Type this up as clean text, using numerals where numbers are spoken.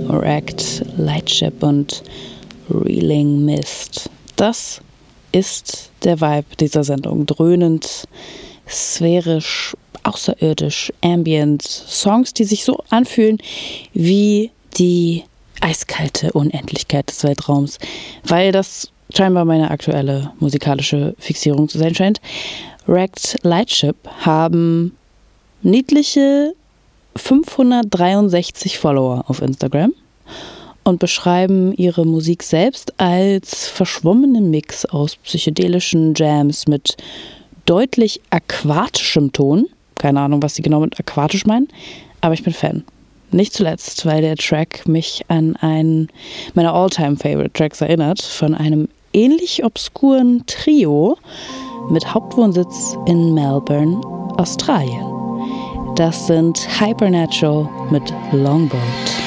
Wrecked Lightship und Reeling Mist. Das ist der Vibe dieser Sendung. Dröhnend, sphärisch, außerirdisch, ambient. Songs, die sich so anfühlen wie die eiskalte Unendlichkeit des Weltraums. Weil das scheinbar meine aktuelle musikalische Fixierung zu sein scheint. Wrecked Lightship haben niedliche 563 Follower auf Instagram und beschreiben ihre Musik selbst als verschwommenen Mix aus psychedelischen Jams mit deutlich aquatischem Ton. Keine Ahnung, was sie genau mit aquatisch meinen, aber ich bin Fan. Nicht zuletzt, weil der Track mich an einen meiner All-Time-Favorite-Tracks erinnert, von einem ähnlich obskuren Trio mit Hauptwohnsitz in Melbourne, Australien. Das sind Hypernatural mit Longboat.